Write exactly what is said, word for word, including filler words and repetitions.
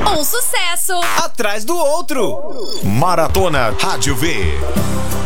Um sucesso atrás do outro. Maratona Rádio V.